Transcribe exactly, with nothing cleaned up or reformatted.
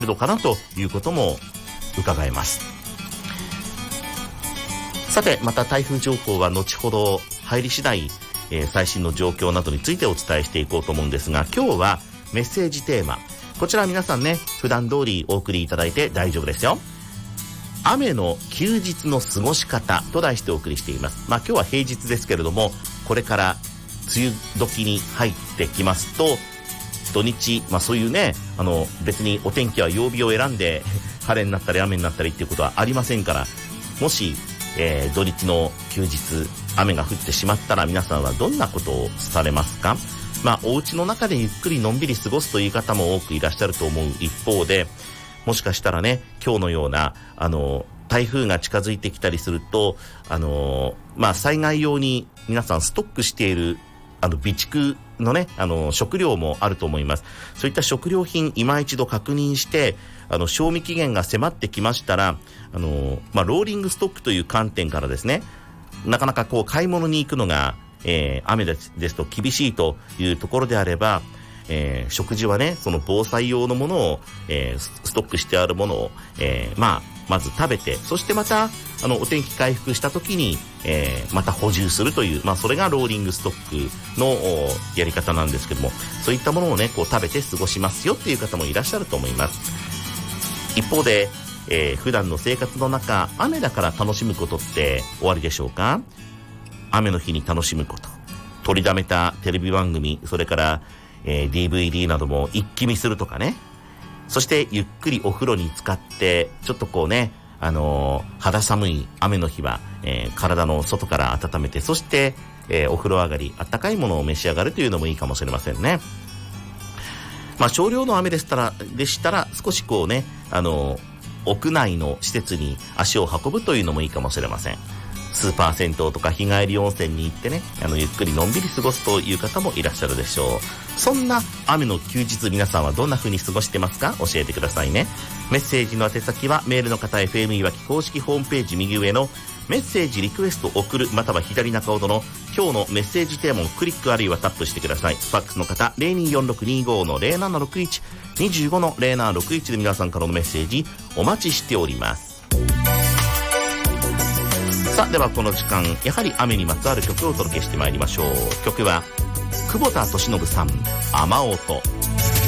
るのかなということも伺えます。さて、また台風情報は後ほど入り次第、えー、最新の状況などについてお伝えしていこうと思うんですが、今日はメッセージテーマ、こちら皆さんね、普段通りお送りいただいて大丈夫ですよ。雨の休日の過ごし方と題してお送りしています。まあ今日は平日ですけれども、これから梅雨時に入ってきますと、土日、まあそういうね、あの別にお天気は曜日を選んで晴れになったり雨になったりっていうことはありませんから、もし、えー、土日の休日雨が降ってしまったら皆さんはどんなことをされますか？まあお家の中でゆっくりのんびり過ごすという方も多くいらっしゃると思う一方で、もしかしたらね、今日のようなあの台風が近づいてきたりすると、あのまあ災害用に皆さんストックしているあの備蓄のね、あの食料もあると思います。そういった食料品今一度確認して、あの賞味期限が迫ってきましたら、あのまあローリングストックという観点からですね、なかなかこう買い物に行くのが、えー、雨です、ですと厳しいというところであれば、えー、食事はね、その防災用のものを、えー、ストックしてあるものを、えー、まあまず食べて、そしてまたあのお天気回復した時に、えー、また補充するという、まあそれがローリングストックのやり方なんですけども、そういったものをね、こう食べて過ごしますよっていう方もいらっしゃると思います。一方で、えー、普段の生活の中、雨だから楽しむことって終わりでしょうか？雨の日に楽しむこと、取りだめたテレビ番組、それから、えー、ディーブイディー なども一気見するとかね、そしてゆっくりお風呂に浸かってちょっとこうね、あのー、肌寒い雨の日は、えー、体の外から温めて、そして、えー、お風呂上がり温かいものを召し上がるというのもいいかもしれませんね。まあ少量の雨でしたらでしたら少しこうね、あのー、屋内の施設に足を運ぶというのもいいかもしれません。スーパー銭湯とか日帰り温泉に行ってね、あのゆっくりのんびり過ごすという方もいらっしゃるでしょう。そんな雨の休日、皆さんはどんな風に過ごしてますか？教えてくださいね。メッセージの宛先はメールの方、 エフエム いわき公式ホームページ右上のメッセージリクエスト送る、または左中ほどの今日のメッセージテーマをクリックあるいはタップしてください。ファックスの方 ゼロにーよんろくにーごーのゼロななろくいち にじゅうごのゼロななろくいちで皆さんからのメッセージお待ちしております。さあ、ではこの時間、やはり雨にまつわる曲をお届けしてまいりましょう。曲は久保田利伸さん、雨音。